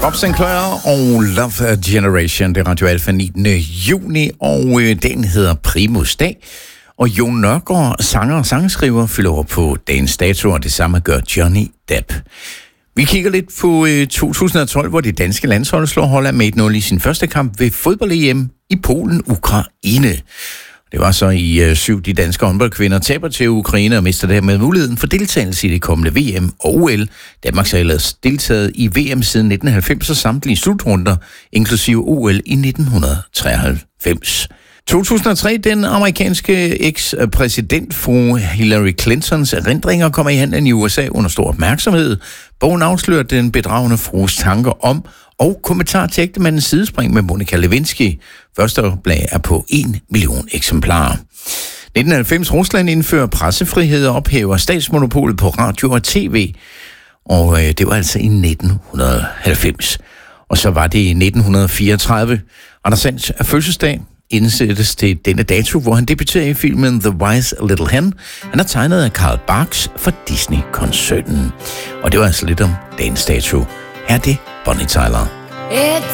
Bob Sinclair og Love Generation, det er Radio Alfa 9. juni, og den hedder Primus Dag. Og Jon Nørgaard, sanger og sangskriver, fylder over på dagens dato, og det samme gør Johnny Depp. Vi kigger lidt på 2012, hvor det danske landshold slår Holland med 1-0 i sin første kamp ved fodbold-EM i Polen-Ukraine. Det var så i 7 de danske håndboldkvinder taber til Ukraine og mister dermed muligheden for deltagelse i det kommende VM og OL. Danmark har ellers deltaget i VM siden 1990 og samtlige slutrunder, inklusive OL i 1993. 2003, den amerikanske eks-præsident fru Hillary Clintons erindringer kommer i handlen i USA under stor opmærksomhed. Bogen afslører den bedragende frues tanker om og kommentar til ægtemandens sidespring med Monica Lewinsky. Første oplag er på 1 million eksemplarer. 1990 Rusland indfører pressefrihed og ophæver statsmonopolet på radio og tv. Og det var altså i 1990. Og så var det i 1934. Anders Sands fødselsdag indsættes til denne dato, hvor han debuterer i filmen The Wise Little Hen. Han er tegnet af Carl Barks for Disney-koncernen. Og det var altså lidt om dagens dato. Her er det Bonnie Tyler.